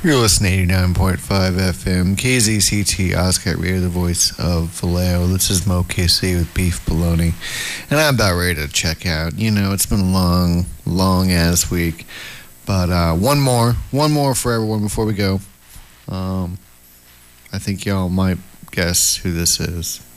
You're listening to 89.5 FM, KZCT, Oscar Radio, the voice of Vallejo. This is Mo KC with Beef Bologna. And I'm about ready to check out. You know, it's been a long ass week. But one more for everyone before we go. I think y'all might guess who this is.